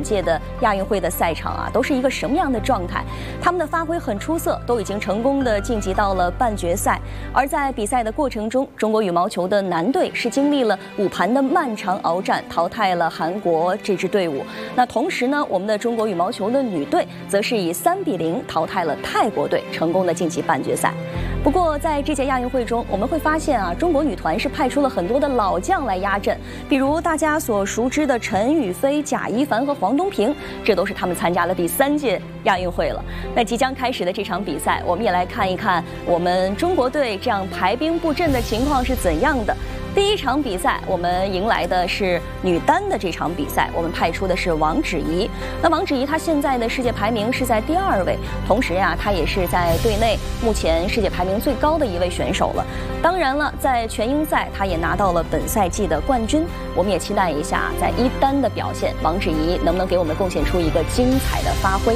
届的亚运会的赛场啊，都是一个什么样的状态？他们的发挥很出色，都已经成功的晋级到了半决赛。而在比赛的过程中，中国羽毛球的男队是经历了5盘的漫长鏖战，淘汰了韩国这支队伍。那同时呢，我们的中国羽毛球的女队则是以3-0淘汰了泰国队，成功的晋级半决赛。不过在这届亚运会中，我们会发现啊，中国女团是派出了很多的老将来压阵，比如大家所熟知的陈雨菲、贾一凡和黄东萍，这都是他们参加了第3届亚运会了。那即将开始的这场比赛，我们也来看一看我们中国队这样排兵布阵的情况是怎样的。第一场比赛，我们迎来的是女单的这场比赛，我们派出的是王芷怡。那王芷怡她现在的世界排名是在第2位，同时呀，她也是在队内目前世界排名最高的一位选手了。当然了，在全英赛，她也拿到了本赛季的冠军。我们也期待一下，在一单的表现，王芷怡能不能给我们贡献出一个精彩的发挥。